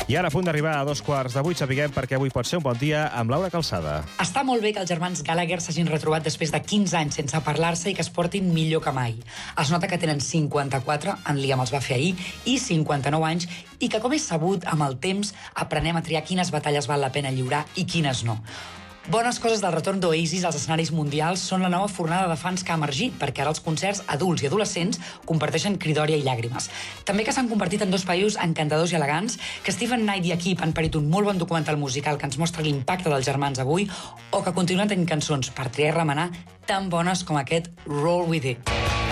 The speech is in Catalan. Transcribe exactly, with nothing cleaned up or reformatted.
I ara, a punt d'arribar a dos quarts de vuit, sapiguem perquè avui pot ser un bon dia amb Laura Calçada. Està molt bé que els germans Gallagher s'hagin retrobat després de quinze anys sense parlar-se i que es portin millor que mai. Es nota que tenen cinquanta-quatre, en Liam els va fer ahir, i cinquanta-nou anys, i que, com és sabut, amb el temps aprenem a triar quines batalles val la pena lliurar i quines no. Bones coses del retorn d'Oasis als escenaris mundials són la nova fornada de fans que ha emergit, perquè ara els concerts adults i adolescents comparteixen cridòria i llàgrimes. També que s'han convertit en dos països encantadors i elegants, que Stephen Knight i equip han parit un molt bon documental musical que ens mostra l'impacte dels germans avui, o que continuen tenint cançons per triar i remenar tan bones com aquest Roll With It.